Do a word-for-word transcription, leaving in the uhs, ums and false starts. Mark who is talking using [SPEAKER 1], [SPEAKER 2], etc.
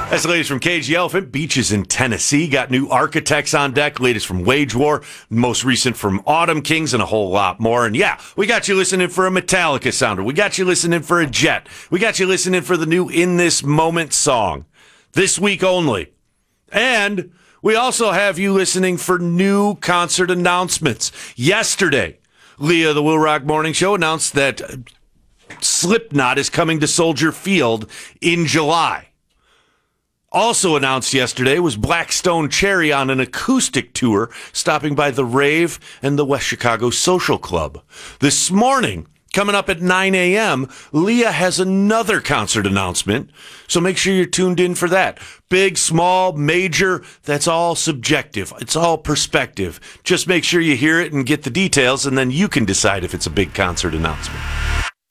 [SPEAKER 1] That's the latest from Cage the Elephant. Beaches in Tennessee got new architects on deck. Latest from Wage War. Most recent from Autumn Kings and a whole lot more. And yeah, we got you listening for a Metallica sounder. We got you listening for a Jet. We got you listening for the new In This Moment song. This week only. And we also have you listening for new concert announcements. Yesterday, Leah, the Will Rock Morning Show, announced that Slipknot is coming to Soldier Field in July. Also announced yesterday was Blackstone Cherry on an acoustic tour, stopping by the Rave and the West Chicago Social Club. This morning, coming up at nine a.m., Leah has another concert announcement, so make sure you're tuned in for that. Big, small, major, that's all subjective. It's all perspective. Just make sure you hear it and get the details, and then you can decide if it's a big concert announcement.